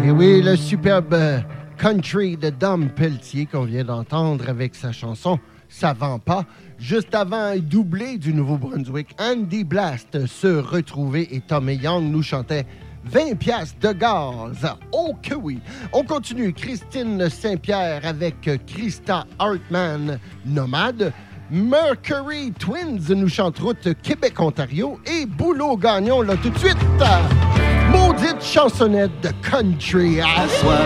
Et oui, le superbe country de Dom Pelletier qu'on vient d'entendre avec sa chanson « Ça vend pas ». Juste avant, doublé du Nouveau-Brunswick, Andy Blast se retrouvait et Tommy Young nous chantait 20 piastres de gaz. Oh que oui! On continue. Christine Saint-Pierre avec Christa Hartman, Nomade. Mercury Twins nous chante route Québec-Ontario. Et Boulot Gagnon, là, tout de suite, maudite chansonnette de country. À soir,